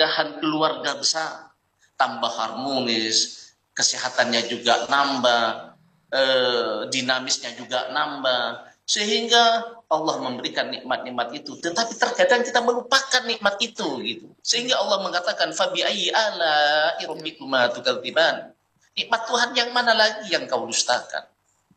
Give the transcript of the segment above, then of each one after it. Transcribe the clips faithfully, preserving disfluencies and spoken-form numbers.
kemudahan keluarga besar, tambah harmonis, kesehatannya juga nambah, eh, dinamisnya juga nambah, sehingga Allah memberikan nikmat-nikmat itu. Tetapi terkadang kita melupakan nikmat itu, gitu. Sehingga Allah mengatakan, "Fabi ayyi ala'i rabbikuma tukadziban." Nikmat Tuhan yang mana lagi yang kau dustakan?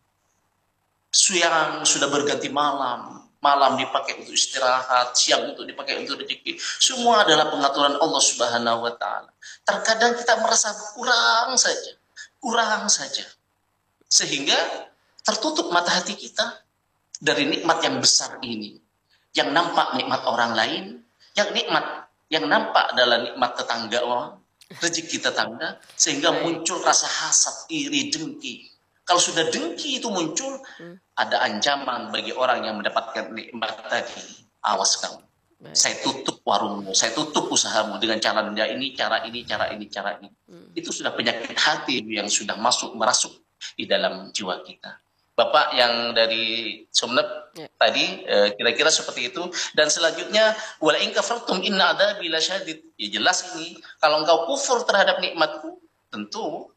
Siang sudah berganti malam, malam dipakai untuk istirahat, siang untuk dipakai untuk rezeki. Semua adalah pengaturan Allah Subhanahu wa taala. Terkadang kita merasa kurang saja, kurang saja. Sehingga tertutup mata hati kita dari nikmat yang besar ini. Yang nampak nikmat orang lain, yang nikmat yang nampak adalah nikmat tetangga orang, rezeki tetangga, sehingga muncul rasa hasad, iri, dengki. Kalau sudah dengki itu muncul, ada ancaman bagi orang yang mendapatkan nikmat tadi. Awas kamu. Baik. Saya tutup warungmu, saya tutup usahamu dengan cara ini, cara ini, cara ini, cara ini. Hmm. Itu sudah penyakit hati yang sudah masuk, merasuk di dalam jiwa kita. Bapak yang dari Sumeneb ya. Tadi kira-kira seperti itu. Dan selanjutnya, wala in kafartum inna adzabi lasyadid. Ya jelas ini, kalau engkau kufur terhadap nikmatku, tentu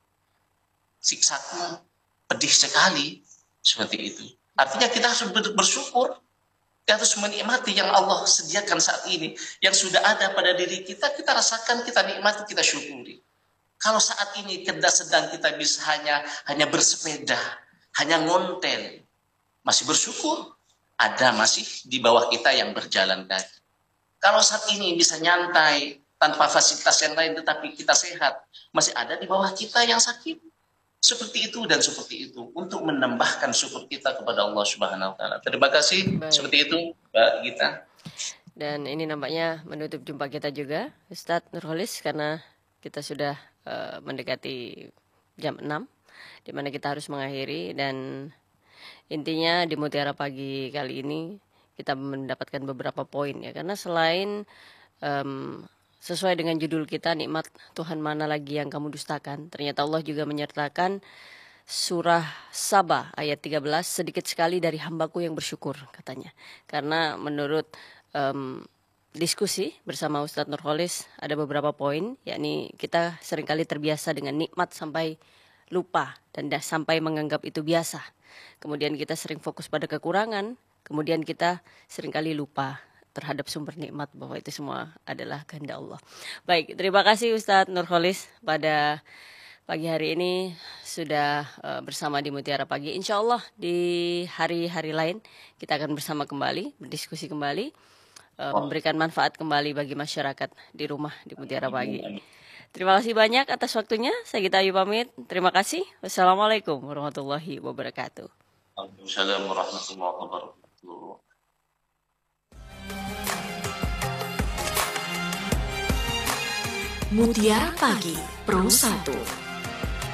siksaku pedih sekali, seperti itu. Artinya kita harus bersyukur, kita harus menikmati yang Allah sediakan saat ini, yang sudah ada pada diri kita, kita rasakan, kita nikmati, kita syukuri. Kalau saat ini kita sedang kita bisa hanya hanya bersepeda, hanya ngonten, masih bersyukur, ada masih di bawah kita yang berjalan kaki. Kalau saat ini bisa nyantai tanpa fasilitas yang lain, tetapi kita sehat, masih ada di bawah kita yang sakit. Seperti itu dan seperti itu untuk menambahkan syukur kita kepada Allah Subhanahu wa taala. Terima kasih. Baik. Seperti itu Mbak Gita. Dan ini nampaknya menutup jumpa kita juga Ustadz Nurholis, karena kita sudah uh, mendekati jam enam di mana kita harus mengakhiri. Dan intinya di Mutiara Pagi kali ini kita mendapatkan beberapa poin ya, karena selain um, sesuai dengan judul kita, nikmat Tuhan mana lagi yang kamu dustakan, ternyata Allah juga menyertakan surah Saba ayat tiga belas, sedikit sekali dari hambaku yang bersyukur, katanya. Karena menurut um, diskusi bersama Ustadz Nurholis ada beberapa poin, yakni kita seringkali terbiasa dengan nikmat sampai lupa dan sampai menganggap itu biasa. Kemudian kita sering fokus pada kekurangan, kemudian kita seringkali lupa terhadap sumber nikmat, bahwa itu semua adalah kehendak Allah. Baik, terima kasih Ustadz Nurholis pada pagi hari ini sudah uh, bersama di Mutiara Pagi. Insya Allah di hari-hari lain kita akan bersama kembali, berdiskusi kembali, uh, memberikan manfaat kembali bagi masyarakat di rumah di Mutiara Pagi. Terima kasih banyak atas waktunya. Saya Gita Ayu pamit. Terima kasih. Wassalamualaikum warahmatullahi wabarakatuh. Waalaikumsalam warahmatullahi wabarakatuh. Mutiara Pagi Pro satu.